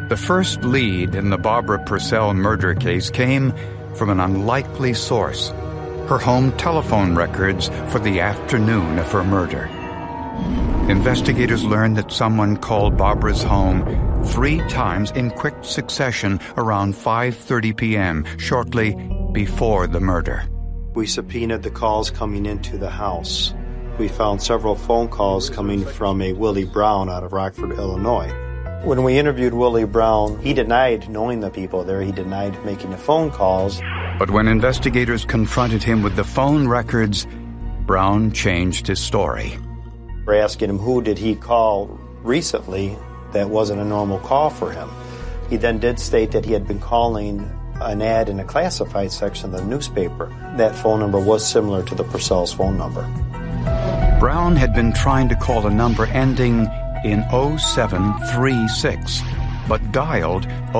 The first lead in the Barbara Purcell murder case came from an unlikely source: her home telephone records for the afternoon of her murder. Investigators learned that someone called Barbara's home 3 times in quick succession around 5:30 p.m., shortly before the murder. We subpoenaed the calls coming into the house. We found several phone calls coming from a Willie Brown out of Rockford, Illinois. When we interviewed Willie Brown, he denied knowing the people there. He denied making the phone calls. But when investigators confronted him with the phone records, Brown changed his story. We're asking him who did he call recently that wasn't a normal call for him. He then did state that he had been calling an ad in a classified section of the newspaper. That phone number was similar to the Purcell's phone number. Brown had been trying to call a number ending in 0736, but dialed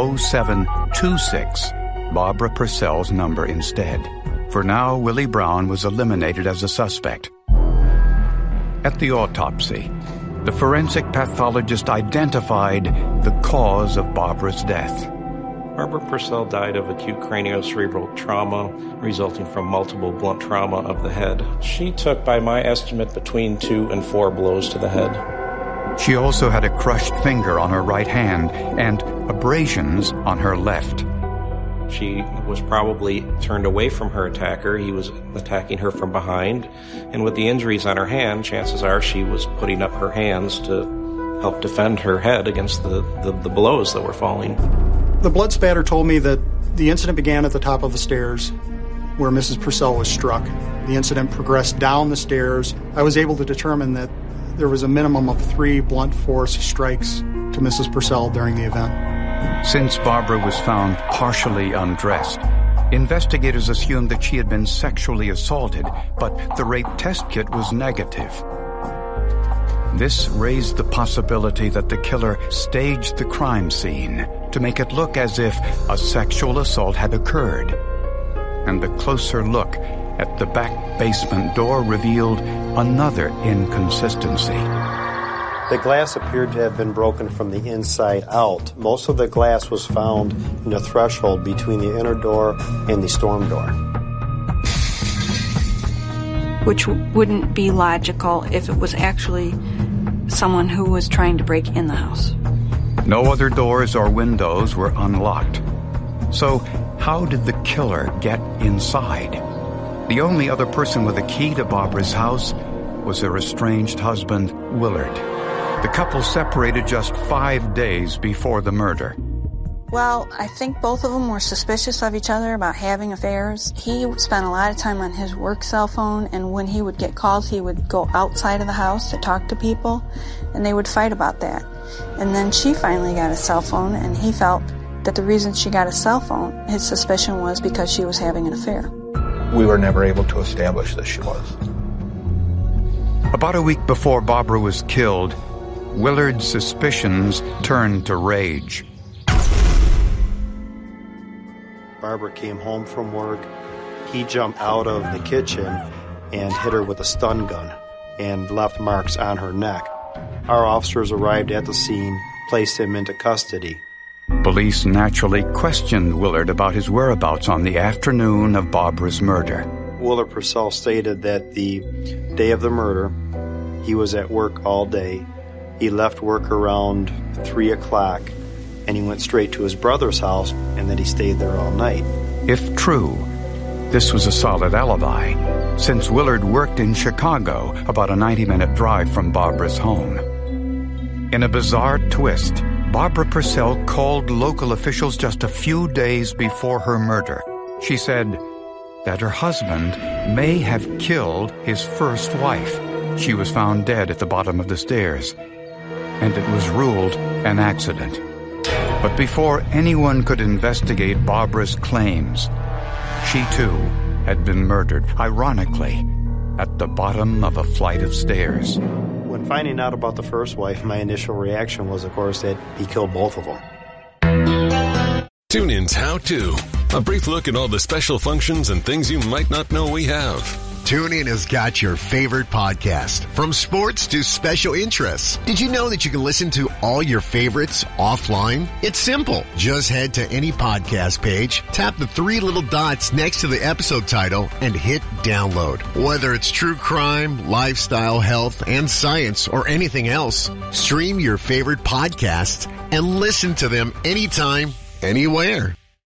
0726, Barbara Purcell's number instead. For now, Willie Brown was eliminated as a suspect. At the autopsy, the forensic pathologist identified the cause of Barbara's death. Barbara Purcell died of acute craniocerebral trauma resulting from multiple blunt trauma of the head. She took, by my estimate, between 2 and 4 blows to the head. She also had a crushed finger on her right hand and abrasions on her left. She was probably turned away from her attacker. He was attacking her from behind. And with the injuries on her hand, chances are she was putting up her hands to help defend her head against the blows that were falling. The blood spatter told me that the incident began at the top of the stairs where Mrs. Purcell was struck. The incident progressed down the stairs. I was able to determine that there was a minimum of 3 blunt force strikes to Mrs. Purcell during the event. Since Barbara was found partially undressed, investigators assumed that she had been sexually assaulted, but the rape test kit was negative. This raised the possibility that the killer staged the crime scene to make it look as if a sexual assault had occurred. And the closer look at the back basement door revealed another inconsistency. The glass appeared to have been broken from the inside out. Most of the glass was found in the threshold between the inner door and the storm door. Which wouldn't be logical if it was actually someone who was trying to break in the house. No other doors or windows were unlocked. So, how did the killer get inside? The only other person with a key to Barbara's house was her estranged husband, Willard. The couple separated just 5 days before the murder. Well, I think both of them were suspicious of each other about having affairs. He spent a lot of time on his work cell phone, and when he would get calls, he would go outside of the house to talk to people, and they would fight about that. And then she finally got a cell phone, and he felt that the reason she got a cell phone, his suspicion was because she was having an affair. We were never able to establish that she was. About a week before Barbara was killed, Willard's suspicions turned to rage. Barbara came home from work. He jumped out of the kitchen and hit her with a stun gun and left marks on her neck. Our officers arrived at the scene, placed him into custody. Police naturally questioned Willard about his whereabouts on the afternoon of Barbara's murder. Willard Purcell stated that the day of the murder, he was at work all day. He left work around 3 o'clock, and he went straight to his brother's house, and then he stayed there all night. If true, this was a solid alibi, since Willard worked in Chicago, about a 90-minute drive from Barbara's home. In a bizarre twist, Barbara Purcell called local officials just a few days before her murder. She said that her husband may have killed his first wife. She was found dead at the bottom of the stairs, and it was ruled an accident. But before anyone could investigate Barbara's claims, she too had been murdered, ironically, at the bottom of a flight of stairs. When finding out about the first wife, my initial reaction was, of course, that he killed both of them. TuneIn's How To, a brief look at all the special functions and things you might not know we have. TuneIn has got your favorite podcast, from sports to special interests. Did you know that you can listen to all your favorites offline? It's simple. Just head to any podcast page, tap the three little dots next to the episode title, and hit download. Whether it's true crime, lifestyle, health, and science, or anything else, stream your favorite podcasts and listen to them anytime, anywhere.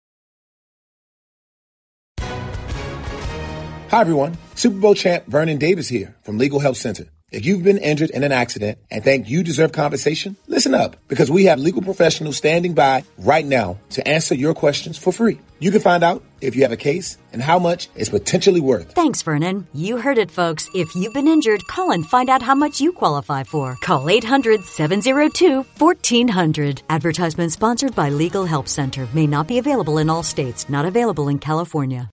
Hi, everyone. Super Bowl champ Vernon Davis here from Legal Help Center. If you've been injured in an accident and think you deserve compensation, listen up, because we have legal professionals standing by right now to answer your questions for free. You can find out if you have a case and how much it's potentially worth. Thanks, Vernon. You heard it, folks. If you've been injured, call and find out how much you qualify for. Call 800-702-1400. Advertisement sponsored by Legal Help Center. May not be available in all states. Not available in California.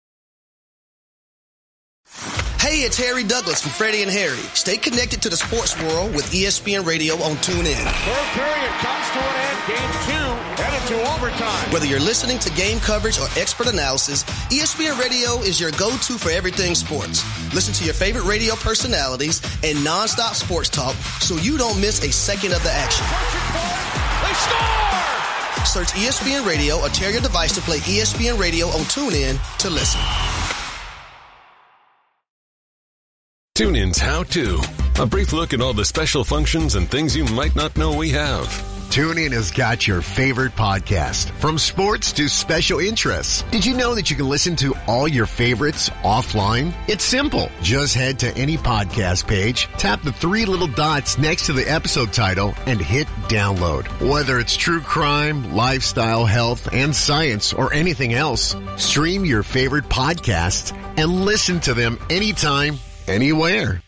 Hey, it's Harry Douglas from Freddie and Harry. Stay connected to the sports world with ESPN Radio on TuneIn. Third period comes to an end. Game 2 headed to overtime. Whether you're listening to game coverage or expert analysis, ESPN Radio is your go-to for everything sports. Listen to your favorite radio personalities and nonstop sports talk so you don't miss a second of the action. They score! Search ESPN Radio or tell your device to play ESPN Radio on TuneIn to listen. TuneIn's How To. A brief look at all the special functions and things you might not know we have. TuneIn has got your favorite podcast, from sports to special interests. Did you know that you can listen to all your favorites offline? It's simple. Just head to any podcast page, tap the three little dots next to the episode title, and hit download. Whether it's true crime, lifestyle, health, and science, or anything else, stream your favorite podcasts and listen to them anytime, anywhere.